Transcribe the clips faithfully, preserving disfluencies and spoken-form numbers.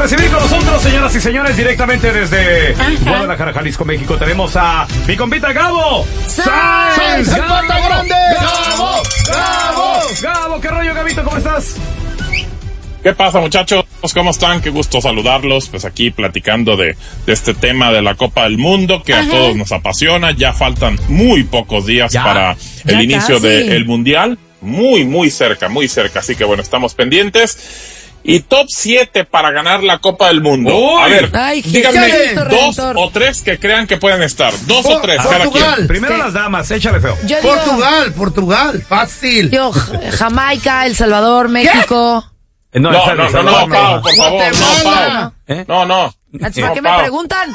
recibir con nosotros, señoras y señores, directamente desde Guadalajara, Jalisco, México, tenemos a mi compita Gabo ¡Sáenz! ¡El pata grande! ¡Gabo! ¡Gabo! ¡Gabo! ¿Qué rollo, Gabito? ¿Cómo estás? ¿Qué pasa, muchachos? ¿Cómo están? Qué gusto saludarlos. Pues aquí platicando de, de este tema de la Copa del Mundo que Ajá. a todos nos apasiona. Ya faltan muy pocos días ya, para el ya inicio casi. del Mundial. Muy, muy cerca, muy cerca. Así que bueno, estamos pendientes. Y top siete para ganar la Copa del Mundo. Uy. A ver, Ay, díganme Cristo dos Redentor. o tres que crean que pueden estar. Dos Por, o tres, Portugal. cada quien. Primero Sí. las damas, échale feo. Yo digo, Portugal, Portugal, fácil. yo, Jamaica, El Salvador, México. No, no, no, no, no, Pau, por favor, no, Pau. ¿Eh? No, no. ¿Para No, qué me Pau. preguntan?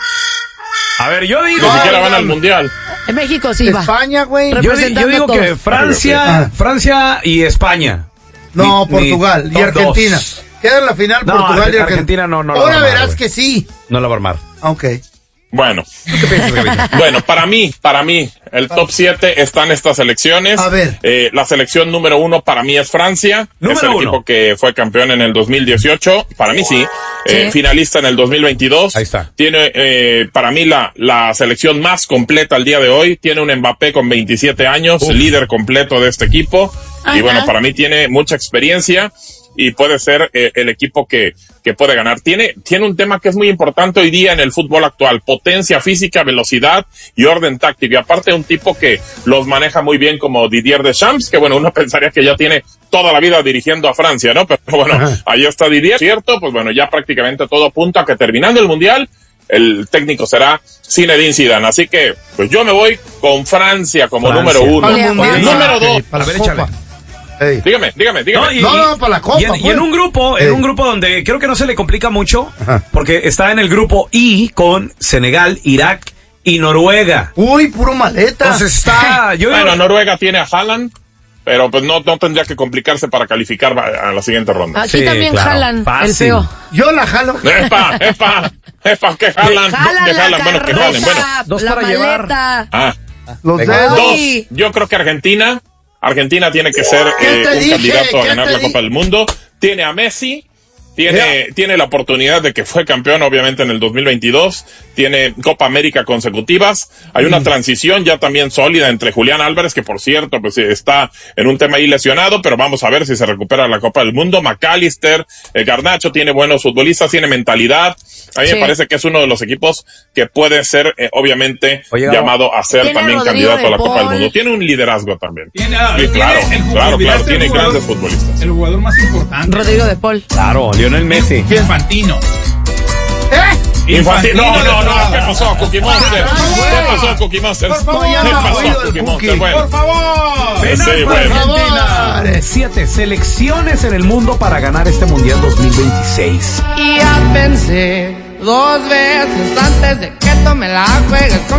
A ver, yo digo... Ni siquiera van al Mundial. En México sí va. España, güey. Re- Yo, di- yo representando digo a todos. que Francia, Ah. Francia y España. No, Ni- ni Portugal y top Argentina. dos. Queda en la final No, Portugal y Argentina Argentina. no, no la Ahora va a armar, verás güey. que sí. No la va a armar. Ok. Bueno, ¿Qué piensas, Gabito? bueno, para mí, para mí, el top siete están estas selecciones. A ver. Eh, la selección número uno para mí es Francia. Número es el uno. equipo que fue campeón en el dos mil dieciocho. Para mí sí. Eh, Sí. finalista en el dos mil veintidós. Ahí está. Tiene, eh, para mí, la, la selección más completa al día de hoy. Tiene un Mbappé con veintisiete años, Uf. líder completo de este equipo. Ajá. Y bueno, para mí tiene mucha experiencia y puede ser eh, el equipo que, que puede ganar. Tiene, tiene un tema que es muy importante hoy día en el fútbol actual: potencia física, velocidad y orden táctico. Y aparte un tipo que los maneja muy bien como Didier Deschamps, que bueno, uno pensaría que ya tiene toda la vida dirigiendo a Francia, ¿no? Pero bueno, Ajá. ahí está Didier, ¿cierto? Pues bueno, ya prácticamente todo apunta a que terminando el Mundial, el técnico será Zinedine Zidane. Así que, pues yo me voy con Francia como Francia. número uno. Ole, Mundial. Número dos. Para A la ver, Copa. échale. Ey. Dígame, dígame, dígame. No, y, No, no, para la Copa, y en, y pues. en un grupo, en Ey. un grupo donde creo que no se le complica mucho, Ajá. porque está en el grupo I con Senegal, Irak y Noruega. Uy, puro maleta. Entonces está, yo Bueno, digo, Noruega tiene a Haaland, pero pues no, no tendría que complicarse para calificar a a la siguiente ronda. Aquí Sí, también claro. jalan el Fácil. feo. Yo la jalo. ¡Epa, epa! ¡Epa, que Haaland! Jalan ¡Que la Haaland! Bueno, que Haaland, bueno. carroza, Dos la para llevar. maleta. Ah, Los Venga. dedos. dos. Ay. Yo creo que Argentina, Argentina tiene que ser ¿Qué eh, te un dije? candidato a ¿Qué ganar te la dije? Copa del Mundo. Tiene a Messi. Tiene, tiene la oportunidad de que fue campeón, obviamente, en el dos mil veintidós. Tiene Copa América consecutivas. Hay una transición ya también sólida entre Julián Álvarez, que por cierto, pues está en un tema ahí lesionado, pero vamos a ver si se recupera la Copa del Mundo. McAllister, eh, Garnacho tiene buenos futbolistas, tiene mentalidad. A mí Sí. me parece que es uno de los equipos que puede ser, eh, obviamente, Oye, Gabo, llamado a ser tiene también Rodrigo candidato a la de Copa del Paul. Mundo. Tiene un liderazgo también. Tiene, ah, Sí, tiene claro, el ju- claro, claro, olvidaste tiene el jugador- grandes futbolistas. El jugador más importante. Rodrigo de Paul. claro, Lionel Messi. Infantino. ¿Eh? Infantino, no, no, no, de ¿qué pasó, Cookie Monster? ¿Qué pasó, Cookie Monster? Por favor, ¿Qué ya me pasó, oído el Cookie Cookie. Monster? Bueno, Por favor. Penal sí, para bueno. Argentina. Siete selecciones en el mundo para ganar este Mundial dos mil veintiséis. Y ya pensé dos veces antes de que tú me la juegues con